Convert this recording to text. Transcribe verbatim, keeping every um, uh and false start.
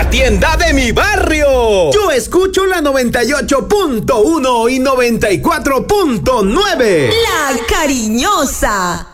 la tienda de mi barrio. Yo escucho la noventa y ocho punto uno y noventa y cuatro punto nueve. La Cariñosa.